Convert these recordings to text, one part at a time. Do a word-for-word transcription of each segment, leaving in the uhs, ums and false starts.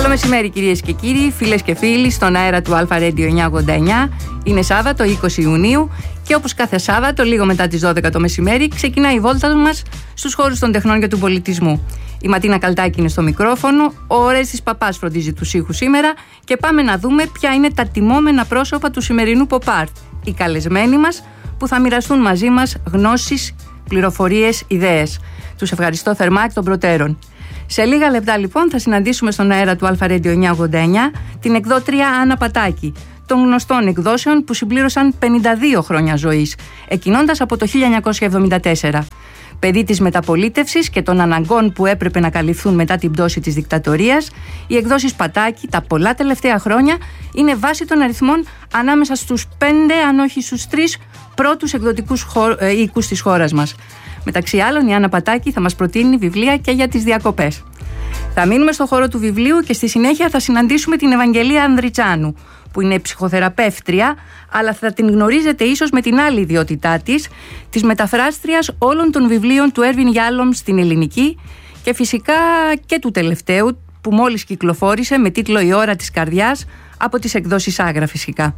Μεσημέρι, κυρίες και κύριοι, φίλες και φίλοι, στον αέρα του Αλφα Radio εννιακόσια ογδόντα εννιά. Είναι Σάββατο, είκοσι Ιουνίου, και όπως κάθε Σάββατο, λίγο μετά τις δώδεκα το μεσημέρι, ξεκινάει η βόλτα μας στους χώρους των τεχνών και του πολιτισμού. Η Ματίνα Καλτάκη είναι στο μικρόφωνο, ο Ορέστης Παπάς φροντίζει τους ήχους σήμερα και πάμε να δούμε ποια είναι τα τιμόμενα πρόσωπα του σημερινού Pop Art. Οι καλεσμένοι μας που θα μοιραστούν μαζί μας γνώσεις, πληροφορίες, ιδέες. Τους ευχαριστώ θερμά εκ των προτέρων. Σε λίγα λεπτά λοιπόν θα συναντήσουμε στον αέρα του Αλφα Radio εννιακόσια ογδόντα εννιά την εκδότρια Άννα Πατάκη, των γνωστών εκδόσεων που συμπλήρωσαν πενήντα δύο χρόνια ζωής, εκκινώντας από το χίλια εννιακόσια εβδομήντα τέσσερα. Παιδί της μεταπολίτευσης και των αναγκών που έπρεπε να καλυφθούν μετά την πτώση της δικτατορίας, οι εκδόσεις Πατάκη τα πολλά τελευταία χρόνια είναι βάση των αριθμών ανάμεσα στους πέντε, αν όχι στους τρεις, πρώτους εκδοτικούς χω... ε, οίκους της χώρας μας. Μεταξύ άλλων, η Άννα Πατάκη θα μας προτείνει βιβλία και για τις διακοπές. Θα μείνουμε στο χώρο του βιβλίου και στη συνέχεια θα συναντήσουμε την Ευαγγελία Ανδριτσάνου, που είναι ψυχοθεραπεύτρια, αλλά θα την γνωρίζετε ίσως με την άλλη ιδιότητά της, της μεταφράστριας όλων των βιβλίων του Έρβιν Γιάλομ στην ελληνική και φυσικά και του τελευταίου που μόλις κυκλοφόρησε με τίτλο «Η ώρα της καρδιάς» από τις εκδόσεις Άγρα φυσικά.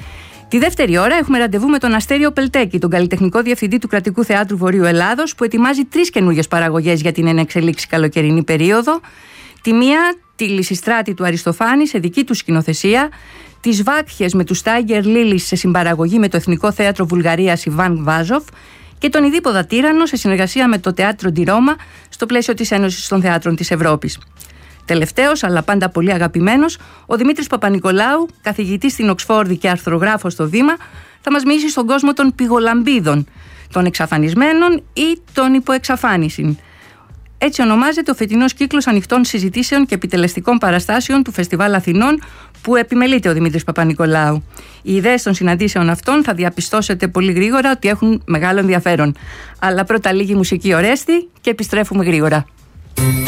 Τη δεύτερη ώρα έχουμε ραντεβού με τον Αστέριο Πελτέκη, τον καλλιτεχνικό διευθυντή του Κρατικού Θεάτρου Βορείου Ελλάδος, που ετοιμάζει τρεις καινούργιες παραγωγές για την ενεξελίξη καλοκαιρινή περίοδο. Τη μία, τη Λυσιστράτη του Αριστοφάνη σε δική του σκηνοθεσία, τις Βάκχες με τους Τάιγκερ Λίλις σε συμπαραγωγή με το Εθνικό Θέατρο Βουλγαρίας Ιβάν Βάζοφ και τον Ιδίποδα Τύραννο σε συνεργασία με το Teatro di Roma στο πλαίσιο της Ένωσης των Θεάτρων της Ευρώπης. Τελευταίος, αλλά πάντα πολύ αγαπημένος, ο Δημήτρης Παπανικολάου, καθηγητής στην Οξφόρδη και αρθρογράφος στο Βήμα, θα μας μιλήσει στον κόσμο των πηγολαμπίδων, των εξαφανισμένων ή των υποεξαφάνισιν. Έτσι ονομάζεται ο φετινός κύκλος ανοιχτών συζητήσεων και επιτελεστικών παραστάσεων του Φεστιβάλ Αθηνών που επιμελείται ο Δημήτρης Παπανικολάου. Οι ιδέες των συναντήσεων αυτών θα διαπιστώσετε πολύ γρήγορα ότι έχουν μεγάλο ενδιαφέρον. Αλλά πρώτα λίγη μουσική, Ορέστη, και επιστρέφουμε γρήγορα.